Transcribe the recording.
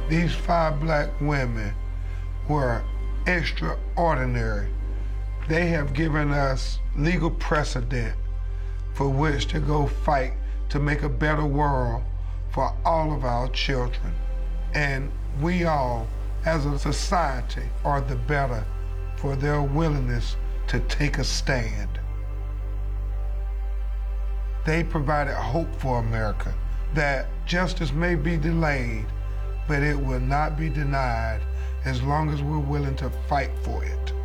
These 5 black women were extraordinary. They have given us legal precedent for which to go fight to make a better world for all of our children. And we all, as a society, are the better for their willingness to take a stand. They provided hope for America, that justice may be delayed, but it will not be denied as long as we're willing to fight for it.